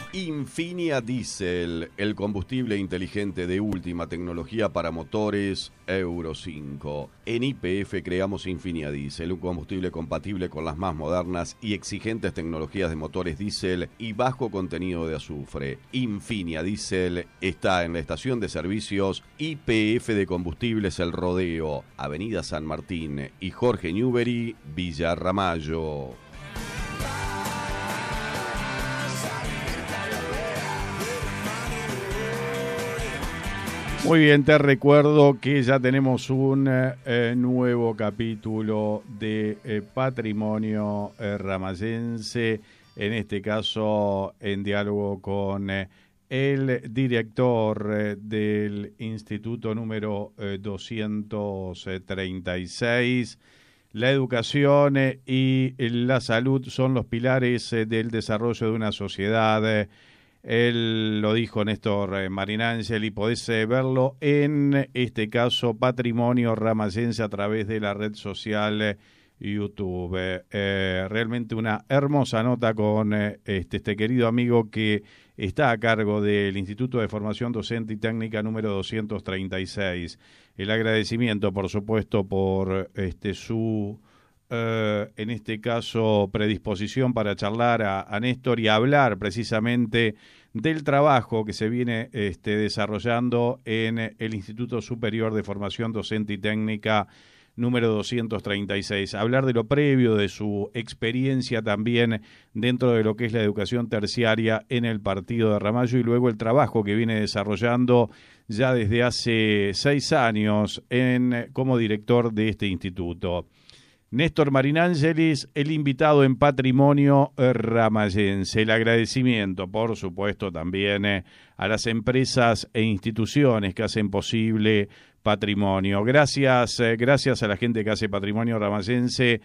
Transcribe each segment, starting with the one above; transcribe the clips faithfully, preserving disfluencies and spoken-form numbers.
Infinia Diesel, el combustible inteligente de última tecnología para motores Euro cinco. En Y P F creamos Infinia Diesel, un combustible compatible con las más modernas y exigentes tecnologías de motores diésel y bajo contenido de azufre. Infinia Diesel está en la estación de servicios Y P F de Combustibles El Rodeo, Avenida San Martín y Jorge Newbery, Villa Ramallo. Muy bien, te recuerdo que ya tenemos un eh, nuevo capítulo de eh, Patrimonio eh, Ramayense, en este caso en diálogo con eh, el director eh, del Instituto número eh, doscientos treinta y seis. La educación eh, y la salud son los pilares eh, del desarrollo de una sociedad. Eh, Él lo dijo Néstor Marinangeli y podés verlo en este caso Patrimonio Ramayense a través de la red social YouTube. Eh, realmente una hermosa nota con eh, este, este querido amigo que está a cargo del Instituto de Formación Docente y Técnica número doscientos treinta y seis. El agradecimiento, por supuesto, por este su... Uh, en este caso, predisposición para charlar a, a Néstor y hablar precisamente del trabajo que se viene este, desarrollando en el Instituto Superior de Formación Docente y Técnica número doscientos treinta y seis. Hablar de lo previo, de su experiencia también dentro de lo que es la educación terciaria en el partido de Ramallo y luego el trabajo que viene desarrollando ya desde hace seis años en, como director de este instituto. Néstor Marinangelis, el invitado en Patrimonio Ramayense. El agradecimiento, por supuesto, también eh, a las empresas e instituciones que hacen posible Patrimonio. Gracias, eh, gracias a la gente que hace Patrimonio Ramayense,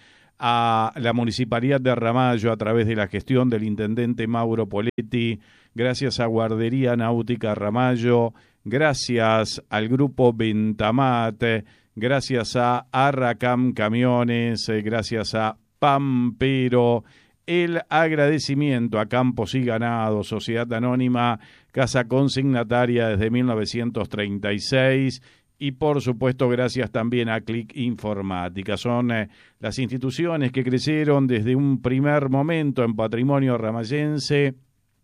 a la Municipalidad de Ramallo a través de la gestión del intendente Mauro Poletti, gracias a Guardería Náutica Ramallo, gracias al Grupo Ventamat, gracias a Arracam Camiones, eh, gracias a Pampero, el agradecimiento a Campos y Ganado, Sociedad Anónima, Casa Consignataria desde mil novecientos treinta y seis y por supuesto gracias también a Click Informática. Son eh, las instituciones que crecieron desde un primer momento en Patrimonio Ramayense.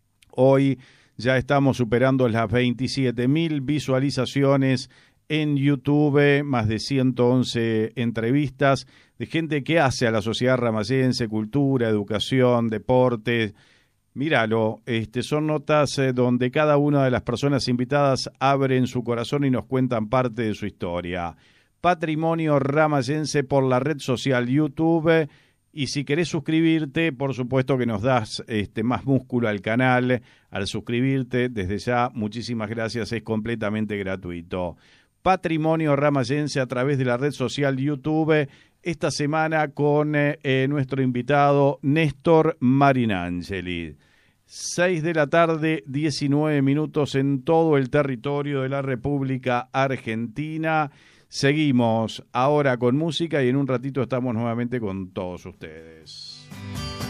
Hoy ya estamos superando las veintisiete mil visualizaciones en YouTube, más de ciento once entrevistas de gente que hace a la sociedad ramayense cultura, educación, deporte. Míralo, este, son notas eh, donde cada una de las personas invitadas abren su corazón y nos cuentan parte de su historia. Patrimonio Ramayense por la red social YouTube. Y si querés suscribirte, por supuesto que nos das este, más músculo al canal al suscribirte. Desde ya, muchísimas gracias, es completamente gratuito. Patrimonio Ramayense a través de la red social YouTube, esta semana con eh, nuestro invitado Néstor Marinangeli. seis de la tarde, diecinueve minutos en todo el territorio de la República Argentina. Seguimos ahora con música y en un ratito estamos nuevamente con todos ustedes.